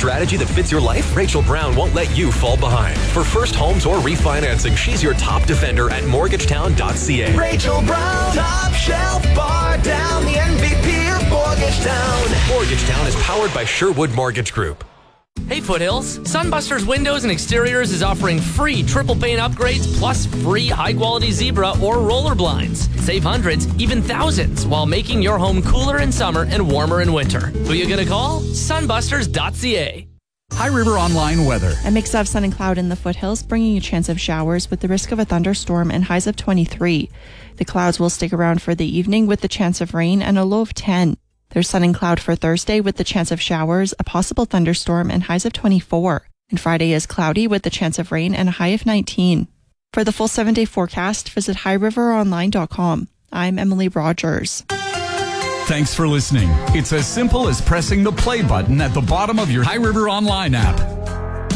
strategy that fits your life? Rachel Brown won't let you fall behind. For first homes or refinancing, she's your top defender at mortgagetown.ca. Rachel Brown, top shelf, bar down, the MVP of Mortgagetown. Mortgagetown is powered by Sherwood Mortgage Group. Hey Foothills, Sunbusters Windows and Exteriors is offering free triple pane upgrades plus free high-quality zebra or roller blinds. Save hundreds, even thousands, while making your home cooler in summer and warmer in winter. Who you gonna call? Sunbusters.ca. High River Online weather. A mix of sun and cloud in the foothills, bringing a chance of showers with the risk of a thunderstorm and highs of 23. The clouds will stick around for the evening with the chance of rain and a low of 10. There's sun and cloud for Thursday with the chance of showers, a possible thunderstorm, and highs of 24. And Friday is cloudy with the chance of rain and a high of 19. For the full 7-day forecast, visit highriveronline.com. I'm Emily Rogers. Thanks for listening. It's as simple as pressing the play button at the bottom of your High River Online app.